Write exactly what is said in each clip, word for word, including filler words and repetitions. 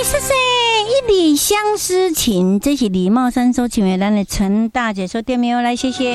谢谢一里相思情，这是李茂山所请的咱的陈大姐说店名来，谢谢。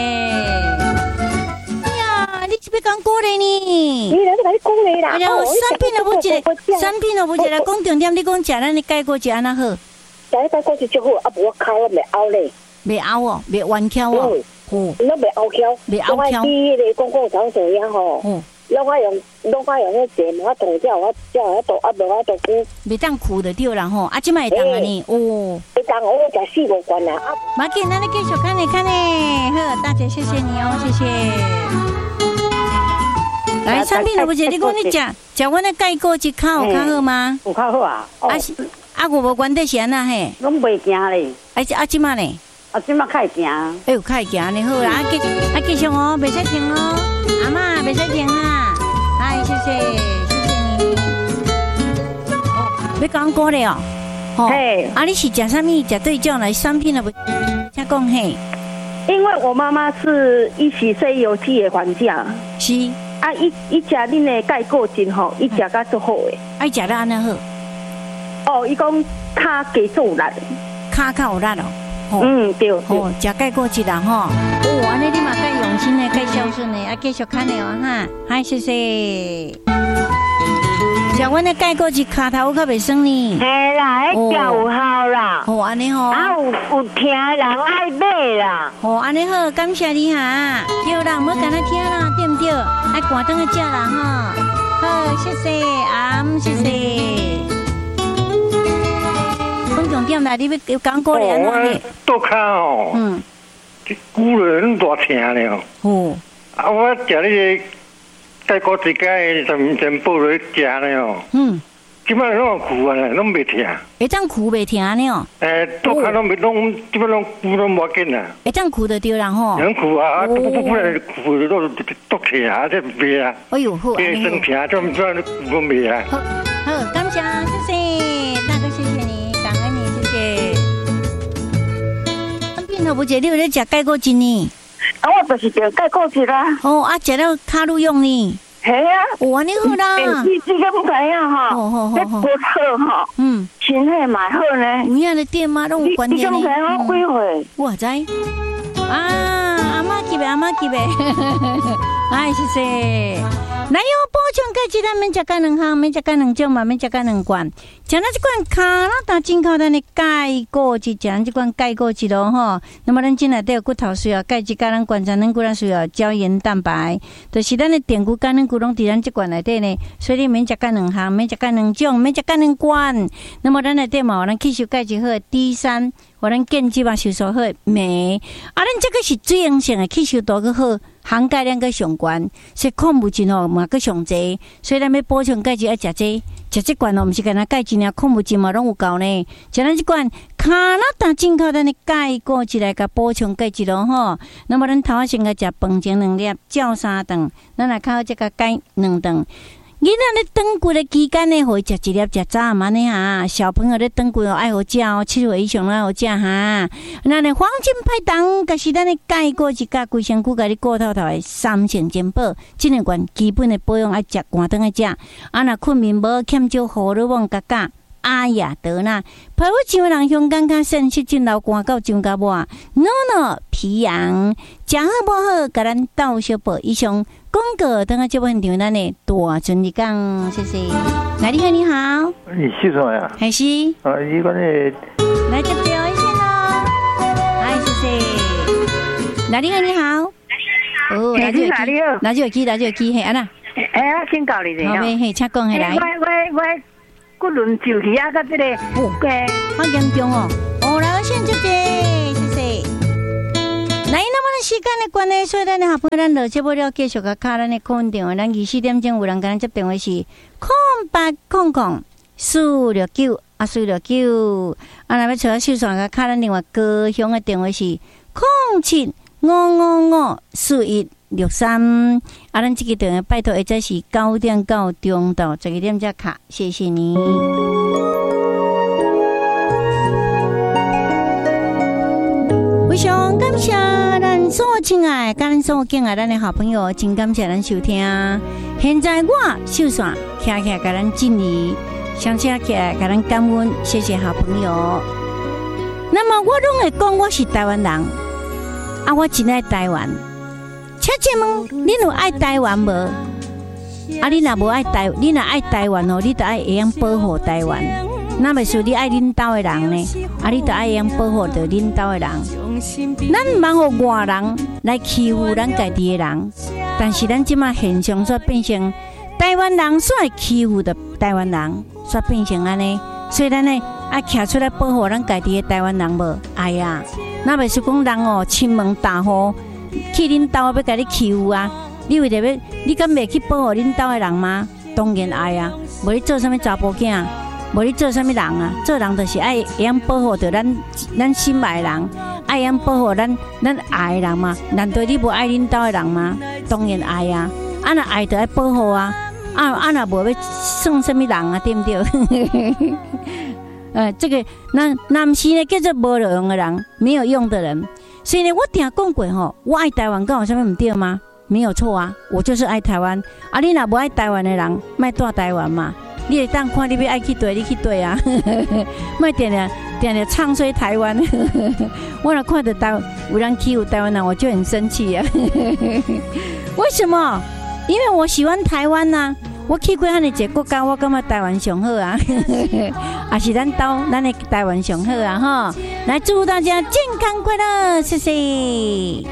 你是要讲鼓励呢？ 你来是来鼓励啦。 哎呀，产品都不一个，产品都不一个，讲重点，你讲食咱的盖果是安那好？ 食迄盖果是最好，啊无烤啊袂凹咧。袂凹哦，袂弯翘哦。 哦，那袂凹翘， 袂凹翘。 第一个公共场所呀吼，拢爱用，拢爱用迄节毛动叫我叫我动，啊无我动ku。 袂当苦的对啦吼，啊，即摆会当啊呢？哦， 会当我食四五罐啦。啊， 马紧，咱你继续看呢看呢，好，大姐谢谢你哦，谢谢。来，产品都不是，你讲你食食阮的盖果一口有较好吗？ 有较好啊。 啊是，啊我无原底是安那嘿？ 拢袂惊咧。 啊啊，即摆呢？ 啊，即摆较会惊。 哎呦，较会惊呢，好啦，啊继啊继续哦，袂使停哦，阿嬷袂使停啊。哎，谢谢，谢谢你。哦，要讲过了哦。嘿。啊，你是食啥物？食对种来产品都不？才讲嘿。 因为我妈妈是一起西游记的还价。 是。 啊，伊伊食恁的钙果真好，伊食甲足好诶。 爱食得安那好？ 哦，伊讲骹加做有力， 骹较有力哦。 嗯，对。 哦，食钙果一啦吼。哦，安尼你嘛介用心诶，介孝顺诶，啊，继续看诶哦哈。嗨，谢谢。食阮的钙果一骹头较袂酸呢。 嘿啦，迄脚有效啦。 哦，安尼吼。啊， 有有听人爱买啦。 哦，安尼好，感谢你哈。对啦，莫干那听啦，对唔对？爱赶灯去食啦哈。好，谢谢啊，谢谢。讲重点啦，你要要讲过来安怎？ 倒骹哦，嗯，骨了恁大疼了。哦，啊，我食你个钙果一盖，全全部落去食了哦。嗯，基本上拢骨啊，拢袂疼。 会当骨袂疼呢？ 诶，倒骹拢袂拢，基本上骨拢无紧啊。 会当骨就对啦吼。 能骨啊，啊，不不不然骨都都疼啊，这袂啊。 哎呦，好， 这生疼，这么这骨都袂啊。 好，好，感谢，谢谢，大哥，谢谢你，感恩你，谢谢。变头不姐，你有咧食钙果精呢？ 啊，我就是食钙果精啦。 哦，啊，食了卡路用呢？ 系啊， 哇，你好啦！ 你这个不知影哈， 好好好， 不好哈，嗯，身体蛮好呢。 有影的店吗？拢有关键呢。 你讲我几岁？ 我知。啊，阿妈级别，阿妈级别，哎，谢谢。来哟，补充钙质，咱免食干两项，免食干两种嘛，免食干两罐。食咱这罐卡拉达进口咱的钙果质，食咱这罐钙果质咯吼。那么咱进来都有骨头需要钙质，甲咱观察咱骨头需要胶原蛋白，就是咱的电骨干咱骨拢伫咱这罐内底呢。所以你免食干两项，免食干两种，免食干两罐。那么咱内底嘛，咱吸收钙质好 D 三，或咱建基嘛吸收好镁，啊，咱这个是水溶性的，吸收度个好。含钙量个上悬，所以矿物质吼嘛个上济，所以咱要补充钙质要食这，食这罐哦，毋是干那钙质尔，矿物质嘛拢有够呢。食咱这罐加拿大进口咱的钙果质来甲补充钙质咯吼。那么咱头仔先个食饭前两粒，照三顿，咱来靠这个钙两顿。囡仔咧长骨的期间呢，互伊食一粒食早嘛呢哈。小朋友咧长骨哦，爱好食哦，七岁以上爱好食哈。那呢黄金派档，可是咱的钙果质甲规身躯甲你骨头头的三成珍宝，这两罐基本的保养爱食，寒顿爱食。啊，若困眠无欠少荷尔蒙甲钾。阿雅德纳，排骨上人香港较肾湿菌流汗到上甲末，诺诺皮痒，食好无好，甲咱斗小报以上广告，等下这部现场咱的大尊你讲，谢谢。来，你好，你好， 你是什么呀？ 还是？ 啊，你讲的。 来接电话先咯，哎，谢谢。来，你好，你好。哦，来就来就来就去，来就去，嘿，安娜。 哎呀，请教你哋。 好呗，嘿，请讲，嘿来。 我我我。骨轮就起啊，个这个， 哦，好严重哦！哦，来，先谢谢，谢谢。来，那么时间的关系，所以咱的好朋友，咱落节目了，继续甲卡咱的空电话，咱二四点钟有人跟咱接电话是空八空空四六九啊四六九，啊，那要找秀爽甲卡咱另外高雄的电话是空七五五五四一。六三，啊，咱这个电话拜托，或者是九点到中到十一点才卡，谢谢你。非常感谢咱所亲爱、咱所敬爱咱的好朋友，真感谢咱收听。现在我秀爽，听听甲咱敬礼。 相请起来，给咱感恩，谢谢好朋友。那么我拢会讲我是台湾人，啊，我真爱台湾。请请问，恁有爱台湾无？啊，你若无爱台，你若爱台湾哦，你就爱会样保护台湾。那么说你爱恁岛的人呢？啊，你就爱会样保护着恁岛的人。咱唔茫互外人来欺负咱家己的人，但是咱即马现象煞变成台湾人煞会欺负着台湾人，煞变成安尼。所以咱呢爱徛出来保护咱家己的台湾人无？哎呀，那袂是讲人哦，亲门大户去恁岛要甲你欺负啊！你为着要，你敢袂去保护恁岛的人吗？当然爱啊！无你做啥物查甫囝？无你做啥物人啊？做人就是爱会样保护着咱咱心爱的人，爱样保护咱咱爱的人嘛？难道你无爱恁岛的人吗？当然爱啊！啊若爱就爱保护啊！啊啊若无要算啥物人啊？对不对？呃，这个那男士呢叫做无有用的人，没有用的人。所以呢，我定讲过吼，我爱台湾，讲有啥物唔对吗？没有错啊，我就是爱台湾。啊，你若无爱台湾的人，莫住台湾嘛。你会当看你要爱去对，你去对啊。莫定定定定唱衰台湾。我若看到台有人欺负台湾人，我就很生气啊。为什么？因为我喜欢台湾呐、啊。我去过遐尼一个国家，我感觉台湾上好啊。也是咱岛，咱的台湾上好啊！哈，来祝福大家健康快乐，谢谢。